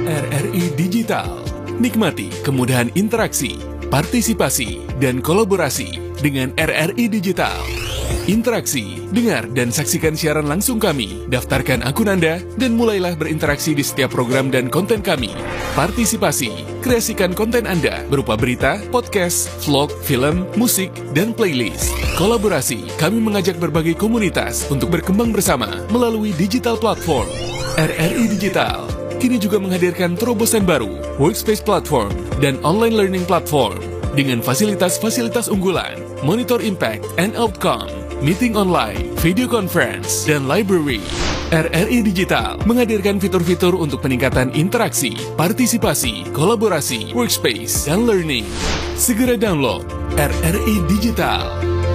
RRI Digital. Nikmati kemudahan interaksi, partisipasi, dan kolaborasi dengan RRI Digital. Interaksi, dengar dan saksikan siaran langsung kami, daftarkan akun Anda, dan mulailah berinteraksi di setiap program dan konten kami. Partisipasi, kreasikan konten Anda berupa berita, podcast, vlog, film, musik, dan playlist. Kolaborasi, kami mengajak berbagai komunitas untuk berkembang bersama melalui digital platform. RRI Digital kini juga menghadirkan terobosan baru, workspace platform, dan online learning platform dengan fasilitas-fasilitas unggulan, monitor impact and outcome, meeting online, video conference, dan library. RRI Digital menghadirkan fitur-fitur untuk peningkatan interaksi, partisipasi, kolaborasi, workspace, dan learning. Segera download RRI Digital.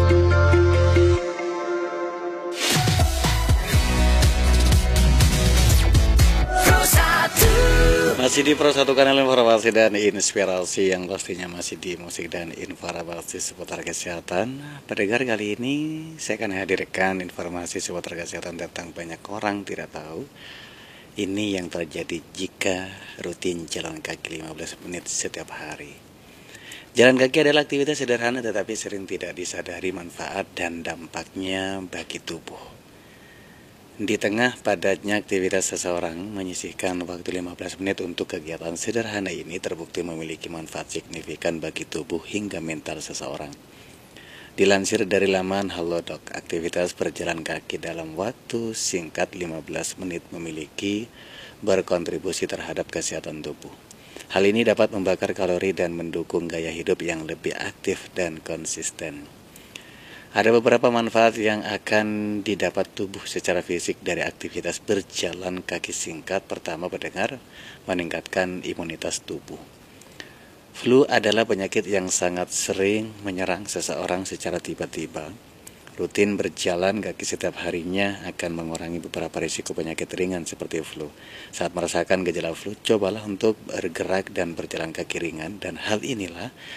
Masih di Pro 1 Kanal Informasi dan Inspirasi yang pastinya masih di musik dan informasi seputar kesehatan. Pendengar, kali ini saya akan hadirkan informasi seputar kesehatan tentang banyak orang tidak tahu. Ini yang terjadi jika rutin jalan kaki 15 menit setiap hari. Jalan kaki adalah aktivitas sederhana tetapi sering tidak disadari manfaat dan dampaknya bagi tubuh. Di tengah padatnya aktivitas seseorang, menyisihkan waktu 15 menit untuk kegiatan sederhana ini terbukti memiliki manfaat signifikan bagi tubuh hingga mental seseorang. Dilansir dari laman Halodoc, aktivitas berjalan kaki dalam waktu singkat 15 menit memiliki berkontribusi terhadap kesehatan tubuh. Hal ini dapat membakar kalori dan mendukung gaya hidup yang lebih aktif dan konsisten. Ada beberapa manfaat yang akan didapat tubuh secara fisik dari aktivitas berjalan kaki singkat. Pertama, pendengar, meningkatkan imunitas tubuh. Flu adalah penyakit yang sangat sering menyerang seseorang secara tiba-tiba. Rutin berjalan kaki setiap harinya akan mengurangi beberapa risiko penyakit ringan seperti flu. Saat merasakan gejala flu, cobalah untuk bergerak dan berjalan kaki ringan, dan hal inilah